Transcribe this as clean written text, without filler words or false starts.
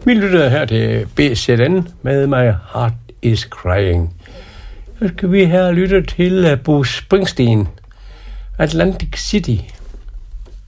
Vi lytter her til BZN med My Heart is Crying. Så skal vi her lytte til Bruce Springsteen, Atlantic City.